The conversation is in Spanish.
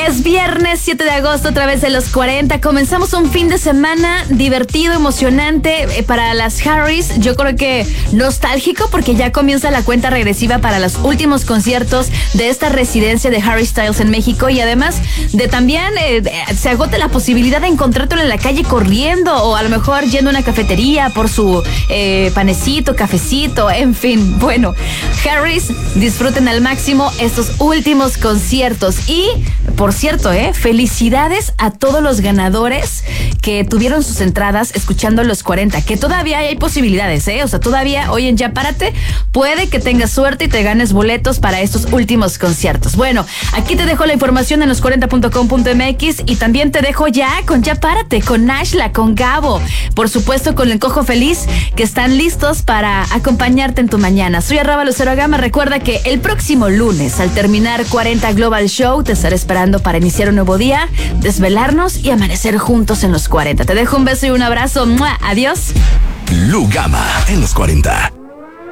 Es viernes 7 de agosto, otra vez de los 40. Comenzamos un fin de semana divertido, emocionante para las Harrys. Yo creo que nostálgico porque ya comienza la cuenta regresiva para los últimos conciertos de esta residencia de Harry Styles en México. Y además de también se agota la posibilidad de encontrártelo en la calle corriendo o a lo mejor yendo a una cafetería por su panecito, cafecito, en fin. Bueno, Harrys, disfruten al máximo estos últimos conciertos. Y por cierto, felicidades a todos los ganadores que tuvieron sus entradas escuchando los 40, que todavía hay posibilidades, o sea, todavía hoy en Ya Párate puede que tengas suerte y te ganes boletos para estos últimos conciertos. Bueno, aquí te dejo la información en los40.com.mx y también te dejo ya con Ya Párate, con Nashla, con Gabo, por supuesto con el Cojo Feliz, que están listos para acompañarte en tu mañana. Soy @LuceroGama. Recuerda que el próximo lunes, al terminar 40 Global Show, te estaré esperando para iniciar un nuevo día, desvelarnos y amanecer juntos en los 40. Te dejo un beso y un abrazo. ¡Mua! Adiós. Lu Gama en los 40.